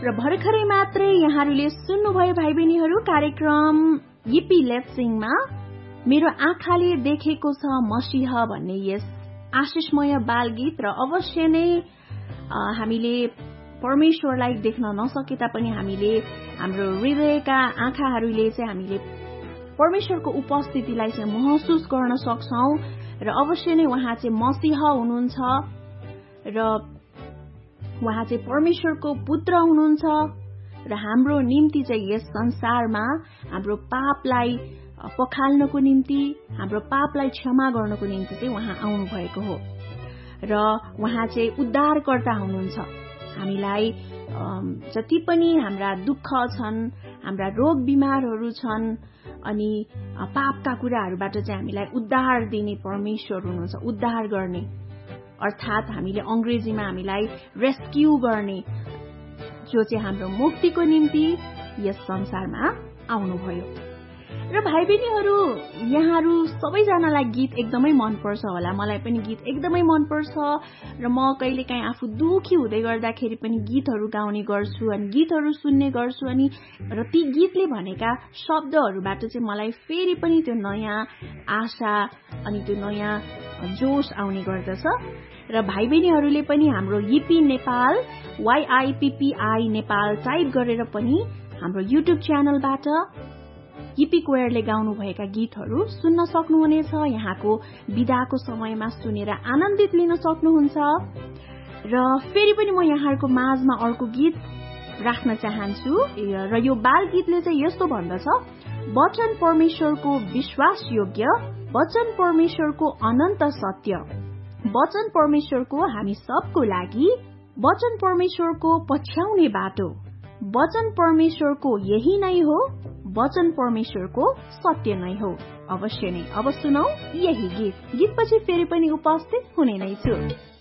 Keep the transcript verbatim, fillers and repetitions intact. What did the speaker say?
र भर्खरै मात्रै यहाँहरूले सुन्नुभयो भाइ बहिनीहरू कार्यक्रम यिपी लेट्स सिङमा मेरो आँखाले देखेको छ मसीह भन्ने यस आशिषमय बाल गीत र अवश्य नै हामीले परमेश्वरलाई देख्न नसके तापनि हामीले हाम्रो हृदयका आँखाहरूले चाहिँ हामीले परमेश्वरको उपस्थितिलाई चाहिँ महसुस गर्न सक्छौं र अवश्य नै उहाँ चाहिँ मसीह हुनुहुन्छ र उहाँ चाहिँ परमेश्वरको पुत्र हुनुहुन्छ र हाम्रो निम्ति चाहिँ यस संसारमा हाम्रो पापलाई पखाल्नको निम्ति हाम्रो पापलाई क्षमा गर्नको निम्ति चाहिँ उहाँ आउनु भएको हो र उहाँ चाहिँ उद्धारकर्ता हुनुहुन्छ। हामीलाई जति पनि हाम्रा दुःख छन्, हाम्रा रोग बिमारहरू छन् अनि पापका कुराहरूबाट चाहिँ हामीलाई उद्धार दिने परमेश्वर हुनुहुन्छ, उद्धार गर्ने अर्थात हामीले अंग्रेजीमा हामीलाई रेस्क्यू गर्ने, जो चाहिँ हाम्रो मुक्तिको निम्ति यस संसारमा आउनुभयो। र भाइ बहिनीहरू यहाँहरू सबैजनालाई गीत एकदमै मनपर्छ होला, मलाई पनि गीत एकदमै मनपर्छ र म कहिलेकाहीँ आफू दुखी हुँदै गर्दाखेरि पनि गीतहरू गाउने गर्छु अनि गीतहरू सुन्ने गर्छु अनि र ती गीतले भनेका शब्दहरूबाट चाहिँ मलाई फेरि पनि त्यो नयाँ आशा अनि त्यो नयाँ जोश आउने गर्दछ। र भाइ बहिनीहरूले पनि हाम्रो यिपी नेपाल वाईआईपीपीआई नेपाल टाइप गरेर पनि हाम्रो युट्युब च्यानलबाट यिपी कोयरले गाउनुभएका गीतहरू सुन्न सक्नुहुनेछ। यहाँको बिदाको समयमा सुनेर आनन्दित लिन सक्नुहुन्छ। र फेरि पनि म यहाँहरूको माझमा अर्को गीत राख्न चाहन्छु र यो बाल गीतले चाहिँ यस्तो भन्दछ, वचन परमेश्वरको विश्वास योग्य, वचन परमेश्वरको अनन्त सत्य, वचन परमेश्वरको हामी सबको लागि, वचन परमेश्वरको पछ्याउने बाटो, वचन परमेश्वरको यही नै हो, वचन परमेश्वरको सत्य नै हो। अवश्य नै अब सुनौ यही गीत। गीतपछि फेरि पनि उपस्थित हुने नै छु।